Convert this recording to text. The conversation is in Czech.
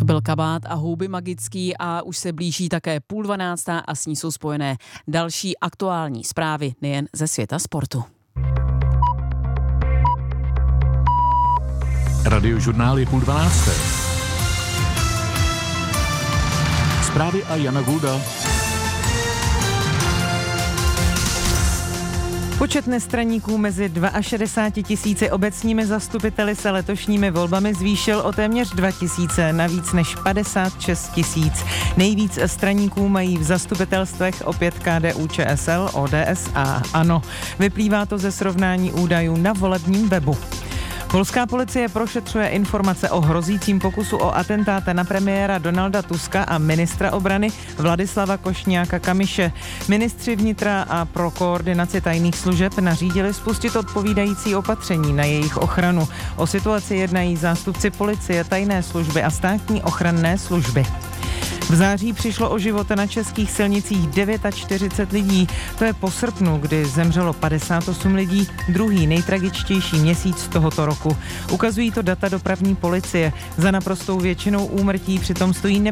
byl Kabát a Houby Magický a už se blíží také 11:30 a s ní jsou spojené další aktuální zprávy nejen ze světa sportu. Radiožurnál je 11:30. Zprávy a Jana Gulda. Počet nestraníků mezi 62 000 obecními zastupiteli se letošními volbami zvýšil o téměř 2 000 na víc než 56 000. Nejvíc straníků mají v zastupitelstvech opět KDU-ČSL, ODS a ANO. Vyplývá to ze srovnání údajů na volebním webu. Polská policie prošetřuje informace o hrozícím pokusu o atentáte na premiéra Donalda Tuska a ministra obrany Vladislava Košniaka-Kamyše. Ministři vnitra a pro koordinaci tajných služeb nařídili spustit odpovídající opatření na jejich ochranu. O situaci jednají zástupci policie, tajné služby a státní ochranné služby. V září přišlo o život na českých silnicích 49 lidí. To je po srpnu, kdy zemřelo 58 lidí, druhý nejtragičtější měsíc tohoto roku. Ukazují to data dopravní policie. Za naprostou většinou úmrtí přitom stojí